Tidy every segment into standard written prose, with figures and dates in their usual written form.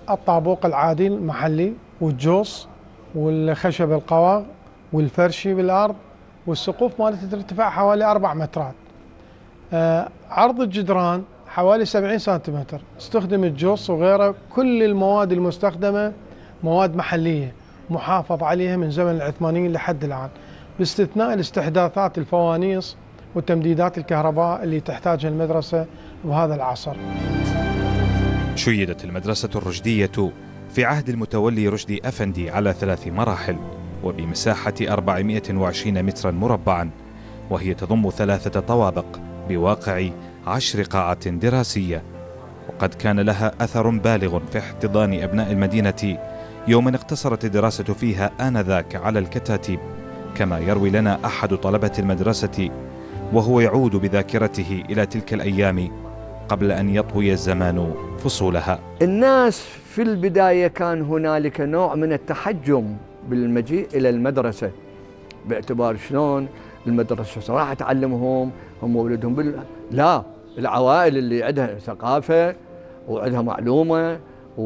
الطابوق العادي المحلي والجوص والخشب القواغ والفرشي بالأرض، والسقوف مالتها ترتفع حوالي 4 مترات. عرض الجدران حوالي 70 سنتيمتر. استخدم الجوص وغيره. كل المواد المستخدمة مواد محلية محافظ عليها من زمن العثمانيين لحد الآن، باستثناء الاستحداثات الفوانيس وتمديدات الكهرباء اللي تحتاجها المدرسة بهذا العصر. شيدت المدرسة الرشدية في عهد المتولي رشدي أفندي على 3 مراحل وبمساحة 420 مترا مربعا، وهي تضم 3 طوابق بواقع 10 قاعات دراسية. وقد كان لها أثر بالغ في احتضان أبناء المدينة يوما اقتصرت الدراسة فيها آنذاك على الكتاتيب، كما يروي لنا أحد طلبة المدرسة وهو يعود بذاكرته إلى تلك الأيام قبل أن يطوي الزمان فصولها. الناس في البداية كان هنالك نوع من التحجم بالمجيء إلى المدرسة، باعتبار شلون المدرسة راح تعلمهم هم ولدهم لا، العوائل اللي عندها ثقافة وعندها معلومة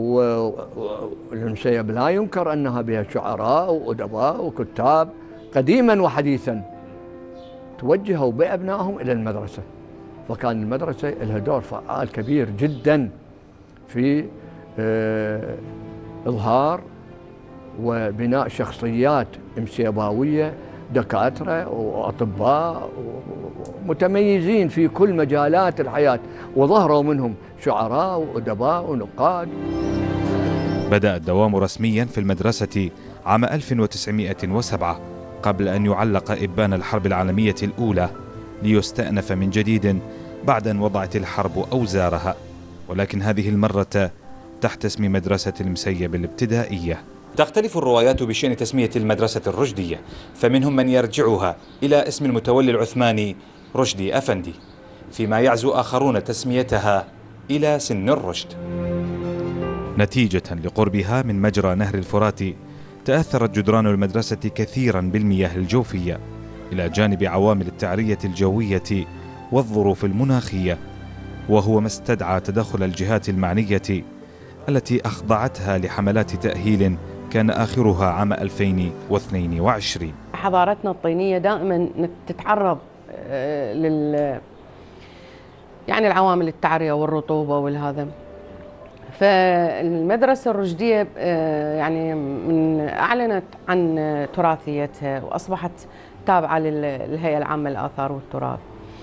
والمسيب لا ينكر أنها بها شعراء وأدباء وكتاب قديما وحديثا توجهوا بأبنائهم إلى المدرسة. فكان المدرسة لها دور فعال كبير جدا في إظهار وبناء شخصيات مسيباوية، دكاترة وأطباء متميزين في كل مجالات الحياة، وظهروا منهم شعراء وأدباء ونقاد. بدأ الدوام رسميا في المدرسة عام 1907 قبل أن يعلق إبان الحرب العالمية الأولى ليستأنف من جديد بعد أن وضعت الحرب أوزارها، ولكن هذه المرة تحت اسم مدرسة المسيب الابتدائية. تختلف الروايات بشأن تسمية المدرسة الرشدية، فمنهم من يرجعها إلى اسم المتولي العثماني رشدي أفندي، فيما يعزو آخرون تسميتها إلى سن الرشد. نتيجة لقربها من مجرى نهر الفرات تأثرت جدران المدرسة كثيرا بالمياه الجوفية، إلى جانب عوامل التعرية الجوية والظروف المناخية، وهو ما استدعى تدخل الجهات المعنية التي أخضعتها لحملات تأهيل كان آخرها عام 2022. حضارتنا الطينية دائما تتعرض يعني العوامل التعرية والرطوبة والهذا. فالمدرسة الرشدية يعني أعلنت عن تراثيتها وأصبحت تابعة للهيئة العامة للآثار والتراث.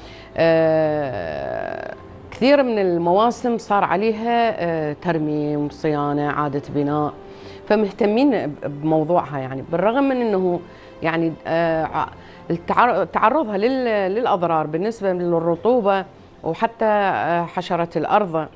كثير من المواسم صار عليها ترميم، صيانة، إعادة بناء، فمهتمين بموضوعها يعني، بالرغم من أنه يعني تعرضها للأضرار بالنسبة للرطوبة وحتى حشرة الأرض.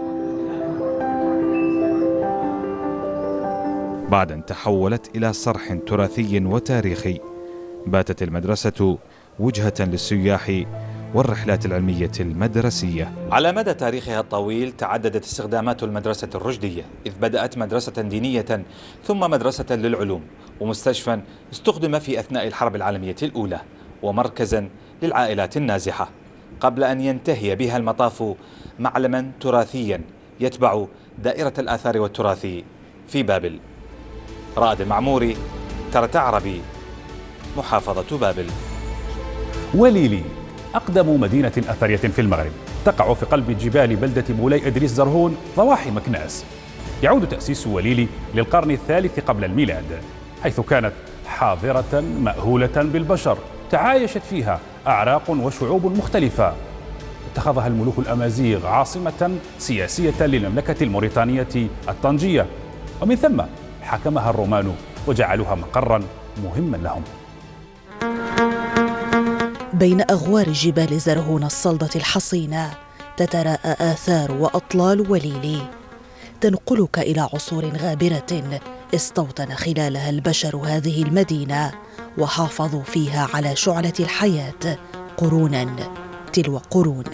بعد أن تحولت إلى صرح تراثي وتاريخي، باتت المدرسة وجهة للسياح والرحلات العلمية المدرسية. على مدى تاريخها الطويل تعددت استخدامات المدرسة الرشدية، إذ بدأت مدرسة دينية ثم مدرسة للعلوم ومستشفى استخدم في أثناء الحرب العالمية الأولى، ومركزا للعائلات النازحة، قبل أن ينتهي بها المطاف معلما تراثيا يتبع دائرة الآثار والتراث في بابل. رائد المعموري، ترت عربي، محافظة بابل. وليلي أقدم مدينة أثرية في المغرب، تقع في قلب جبال بلدة مولاي إدريس زرهون ضواحي مكناس. يعود تأسيس وليلي للقرن الثالث قبل الميلاد، حيث كانت حاضرة مأهولة بالبشر تعايشت فيها أعراق وشعوب مختلفة. اتخذها الملوك الأمازيغ عاصمة سياسية للمملكة الموريتانية الطنجية، ومن ثم حكمها الرومان وجعلوها مقرا مهما لهم. بين أغوار جبال زرهون الصلدة الحصينة تتراءى آثار وأطلال وليلي تنقلك إلى عصور غابرة استوطن خلالها البشر هذه المدينة وحافظوا فيها على شعلة الحياة قرونا تلو قرون.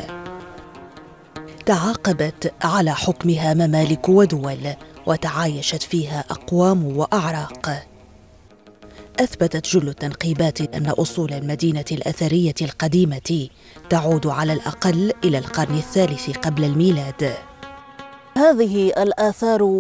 تعاقبت على حكمها ممالك ودول وتعايشت فيها أقوام وأعراق. أثبتت جل التنقيبات أن أصول المدينة الأثرية القديمة تعود على الأقل إلى القرن الثالث قبل الميلاد. هذه الآثار